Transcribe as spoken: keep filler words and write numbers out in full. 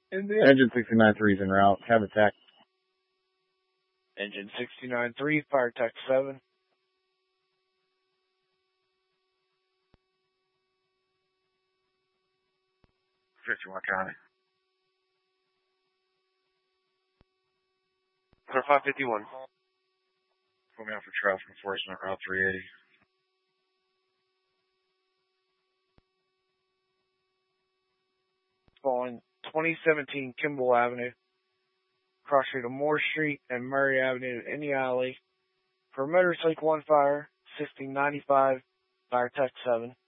Engine sixty-nine three is en route. Have attack. Engine sixty-nine three, Fire Tech seven. fifty-one County. Clear five fifty-one. Put me out for traffic enforcement, Route three eighty. Following twenty seventeen Kimball Avenue, cross street of Moore Street and Murray Avenue in the alley. For motorcycle one fire, sixteen ninety-five, Fire Tech seven.